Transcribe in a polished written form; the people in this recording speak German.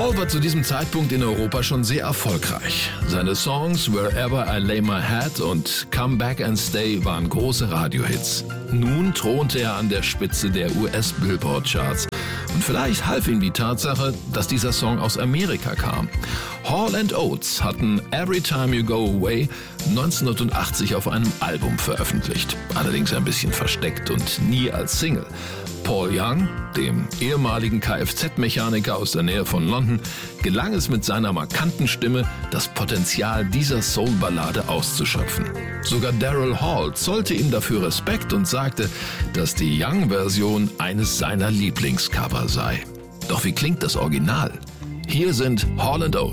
Hall war zu diesem Zeitpunkt in Europa schon sehr erfolgreich. Seine Songs Wherever I Lay My Head und Come Back and Stay waren große Radiohits. Nun thronte er an der Spitze der US-Billboard-Charts. Und vielleicht half ihm die Tatsache, dass dieser Song aus Amerika kam. Hall & Oates hatten Every Time You Go Away 1980 auf einem Album veröffentlicht. Allerdings ein bisschen versteckt und nie als Single. Paul Young, dem ehemaligen Kfz-Mechaniker aus der Nähe von London, gelang es mit seiner markanten Stimme, das Potenzial dieser Soul-Ballade auszuschöpfen. Sogar Daryl Hall zollte ihm dafür Respekt und sagte, dass die Young-Version eines seiner Lieblingscover sei. Doch wie klingt das Original? Hier sind Hall & Oates.